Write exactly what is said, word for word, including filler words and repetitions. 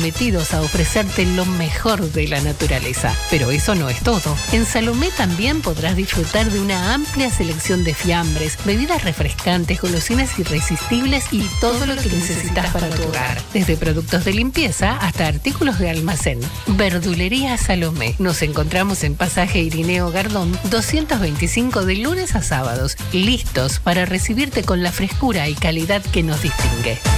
comprometidos a ofrecerte lo mejor de la naturaleza. Pero eso no es todo. En Salomé también podrás disfrutar de una amplia selección de fiambres, bebidas refrescantes, golosinas irresistibles y todo lo que necesitas para tu hogar. Desde productos de limpieza hasta artículos de almacén. Verdulería Salomé. Nos encontramos en Pasaje Irineo Gardón doscientos veinticinco de lunes a sábados, listos para recibirte con la frescura y calidad que nos distingue.